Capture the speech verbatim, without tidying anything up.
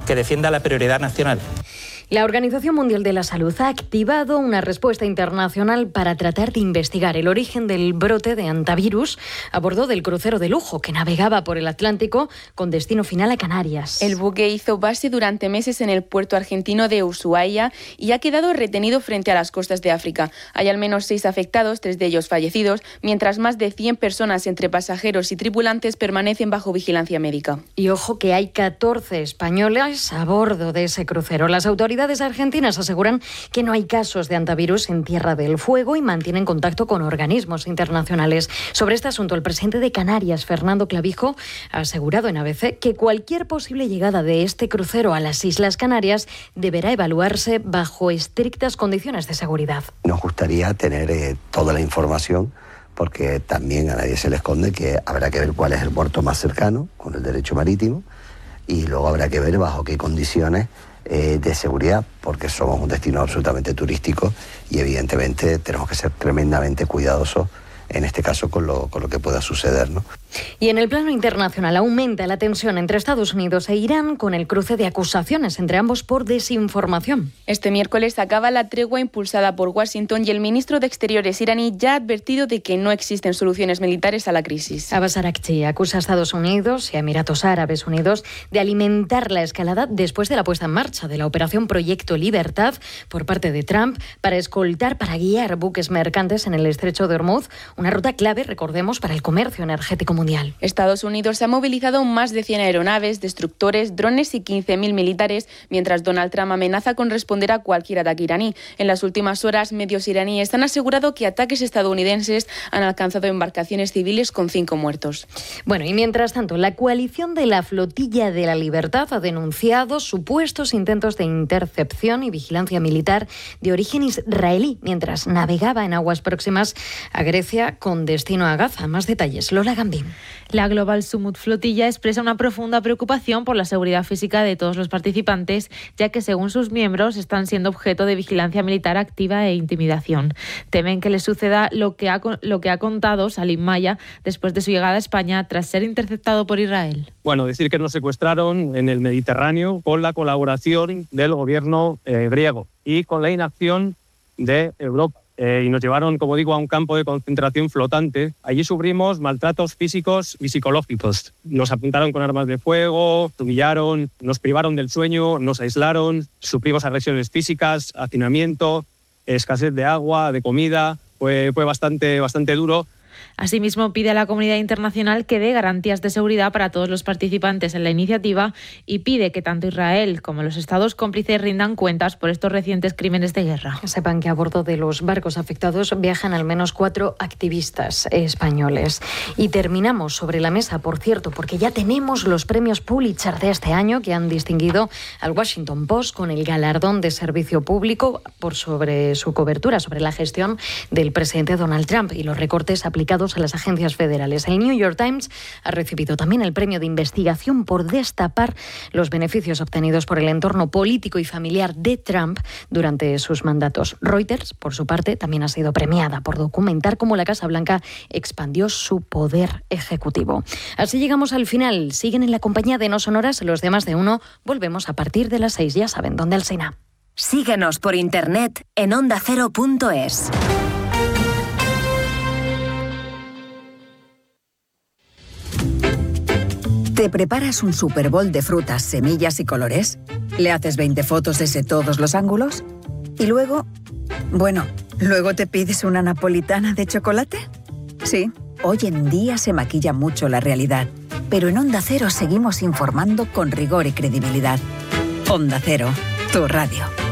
que defienda la prioridad nacional. La Organización Mundial de la Salud ha activado una respuesta internacional para tratar de investigar el origen del brote de hantavirus a bordo del crucero de lujo que navegaba por el Atlántico con destino final a Canarias. El buque hizo base durante meses en el puerto argentino de Ushuaia y ha quedado retenido frente a las costas de África. Hay al menos seis afectados, tres de ellos fallecidos, mientras más de cien personas entre pasajeros y tripulantes permanecen bajo vigilancia médica. Y ojo que hay catorce españoles a bordo de ese crucero. Las autoridades Las autoridades argentinas aseguran que no hay casos de hantavirus en Tierra del Fuego y mantienen contacto con organismos internacionales. Sobre este asunto, el presidente de Canarias, Fernando Clavijo, ha asegurado en A B C que cualquier posible llegada de este crucero a las Islas Canarias deberá evaluarse bajo estrictas condiciones de seguridad. Nos gustaría tener eh, toda la información, porque también a nadie se le esconde que habrá que ver cuál es el puerto más cercano con el derecho marítimo y luego habrá que ver bajo qué condiciones eh, de seguridad, porque somos un destino absolutamente turístico y evidentemente tenemos que ser tremendamente cuidadosos en este caso con lo, con lo que pueda suceder, ¿no? Y en el plano internacional aumenta la tensión entre Estados Unidos e Irán con el cruce de acusaciones entre ambos por desinformación. Este miércoles acaba la tregua impulsada por Washington y el ministro de Exteriores iraní ya ha advertido de que no existen soluciones militares a la crisis. Abbas Araghchi acusa a Estados Unidos y a Emiratos Árabes Unidos de alimentar la escalada después de la puesta en marcha de la operación Proyecto Libertad por parte de Trump para escoltar, para guiar buques mercantes en el estrecho de Hormuz, una ruta clave, recordemos, para el comercio energético mundial. Estados Unidos ha movilizado más de cien aeronaves, destructores, drones y quince mil militares, mientras Donald Trump amenaza con responder a cualquier ataque iraní. En las últimas horas, medios iraníes han asegurado que ataques estadounidenses han alcanzado embarcaciones civiles con cinco muertos. Bueno, y mientras tanto, la coalición de la Flotilla de la Libertad ha denunciado supuestos intentos de intercepción y vigilancia militar de origen israelí mientras navegaba en aguas próximas a Grecia con destino a Gaza. Más detalles, Lola Gambín. La Global Summit Flotilla expresa una profunda preocupación por la seguridad física de todos los participantes, ya que según sus miembros están siendo objeto de vigilancia militar activa e intimidación. Temen que les suceda lo que ha, lo que ha contado Salim Maya después de su llegada a España tras ser interceptado por Israel. Bueno, decir que nos secuestraron en el Mediterráneo con la colaboración del gobierno eh, griego y con la inacción de Europa. Eh, y nos llevaron, como digo, a un campo de concentración flotante. Allí sufrimos maltratos físicos y psicológicos. Nos apuntaron con armas de fuego, nos humillaron, nos privaron del sueño, nos aislaron, sufrimos agresiones físicas, hacinamiento, escasez de agua, de comida. Fue, fue bastante, bastante duro. Asimismo, pide a la comunidad internacional que dé garantías de seguridad para todos los participantes en la iniciativa y pide que tanto Israel como los estados cómplices rindan cuentas por estos recientes crímenes de guerra. Sepan que a bordo de los barcos afectados viajan al menos cuatro activistas españoles. Y terminamos sobre la mesa, por cierto, porque ya tenemos los premios Pulitzer de este año que han distinguido al Washington Post con el galardón de servicio público por sobre su cobertura, sobre la gestión del presidente Donald Trump y los recortes aplicados a las agencias federales. El New York Times ha recibido también el premio de investigación por destapar los beneficios obtenidos por el entorno político y familiar de Trump durante sus mandatos. Reuters, por su parte, también ha sido premiada por documentar cómo la Casa Blanca expandió su poder ejecutivo. Así llegamos al final. Siguen en la compañía de No Sonoras los demás de uno. Volvemos a partir de las seis. Ya saben dónde, Alsina. Síguenos por internet en onda cero punto es. ¿Te preparas un Super Bowl de frutas, semillas y colores? ¿Le haces veinte fotos desde todos los ángulos? ¿Y luego? Bueno, ¿luego te pides una napolitana de chocolate? Sí, hoy en día se maquilla mucho la realidad, pero en Onda Cero seguimos informando con rigor y credibilidad. Onda Cero, tu radio.